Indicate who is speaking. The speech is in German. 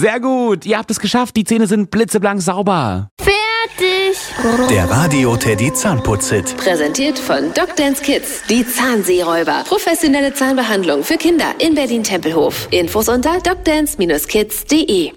Speaker 1: Sehr gut, ihr habt es geschafft. Die Zähne sind blitzeblank sauber.
Speaker 2: Fertig.
Speaker 3: Der Radio-Teddy Zahnputz-Hit.
Speaker 4: Präsentiert von DocDance Kids. Die Zahnseeräuber. Professionelle Zahnbehandlung für Kinder in Berlin-Tempelhof. Infos unter docdance-kids.de.